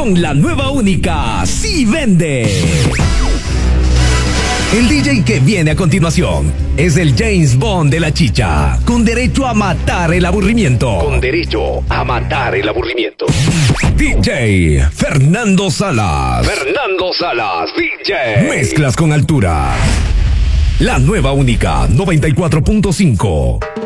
con la nueva única Sí Vende. El DJ que viene a continuación es el James Bond de la chicha, con derecho a matar el aburrimiento. Con derecho a matar el aburrimiento. DJ Fernando Salas. Fernando Salas, DJ. Mezclas con altura. La nueva única 94.5.